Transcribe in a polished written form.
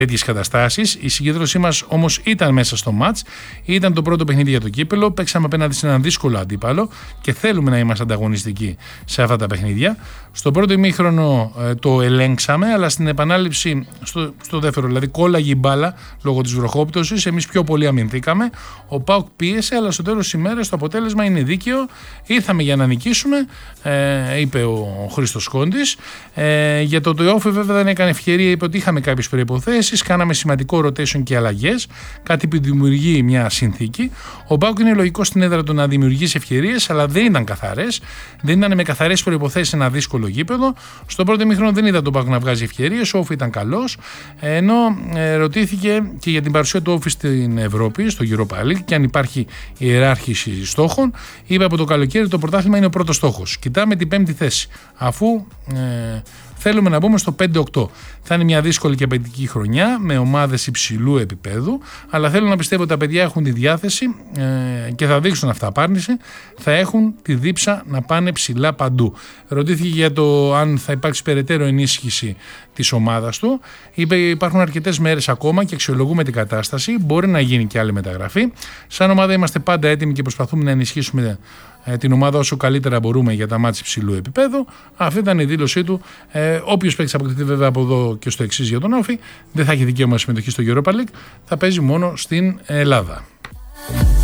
τέτοιες καταστάσεις. Η συγκέντρωσή μας όμως ήταν μέσα στο μάτς. Ήταν το πρώτο παιχνίδι για το κύπελο. Παίξαμε απέναντι σε έναν δύσκολο αντίπαλο και θέλουμε να είμαστε ανταγωνιστικοί σε αυτά τα παιχνίδια. Στο πρώτο ημίχρονο το ελέγξαμε, αλλά στην επανάληψη, στο δεύτερο, δηλαδή κόλλαγε η μπάλα λόγω της βροχόπτωσης. Εμείς πιο πολύ αμυνθήκαμε. Ο ΠΑΟΚ πίεσε, αλλά στο τέλος της ημέρας το αποτέλεσμα είναι δίκαιο. Ήρθαμε για να νικήσουμε, είπε ο Χρήστος Κόντης. Για το Όφη βέβαια δεν έκανε ευκαιρία, είπε ότι είχαμε κάποιες προϋποθέσεις. Κάναμε σημαντικό rotation και αλλαγές, κάτι που δημιουργεί μια συνθήκη. Ο ΠΑΟΚ είναι λογικό στην έδρα του να δημιουργήσει ευκαιρίες, αλλά δεν ήταν καθαρές. Δεν ήταν με καθαρές προϋποθέσεις ένα δύσκολο γήπεδο. Στο πρώτο ημίχρονο δεν είδα τον ΠΑΟΚ να βγάζει ευκαιρίες. Ο Όφη ήταν καλός. Ενώ ρωτήθηκε και για την παρουσία του Όφη στην Ευρώπη, στο Europa League, και αν υπάρχει ιεράρχηση στόχων. Είπε από το καλοκαίρι το πρωτάθλημα είναι ο πρώτος στόχος. Κοιτάμε την 5η θέση. Αφού θέλουμε να μπούμε στο 5-8. Θα είναι μια δύσκολη και απαιτητική χρονιά με ομάδες υψηλού επίπεδου, αλλά θέλω να πιστεύω ότι τα παιδιά έχουν τη διάθεση και θα δείξουν αυταπάρνηση, θα έχουν τη δίψα να πάνε ψηλά παντού. Ρωτήθηκε για το αν θα υπάρξει περαιτέρω ενίσχυση της ομάδας του. Είπε υπάρχουν αρκετές μέρες ακόμα και αξιολογούμε την κατάσταση. Μπορεί να γίνει και άλλη μεταγραφή. Σαν ομάδα είμαστε πάντα έτοιμοι και προσπαθούμε να ενισχύσουμε την ομάδα όσο καλύτερα μπορούμε για τα μάτς υψηλού επίπεδου. Αυτή ήταν η δήλωσή του. Όποιος παίξει αποκτηθεί βέβαια από εδώ και στο εξής για τον Όφη, δεν θα έχει δικαίωμα συμμετοχή στο Europa League, θα παίζει μόνο στην Ελλάδα.